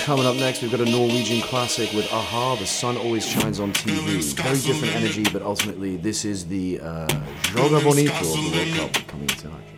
Coming up next, we've got a Norwegian classic with Aha, The Sun Always Shines on TV. Very different energy, but ultimately this is the Joga Bonito of the World Cup coming tonight.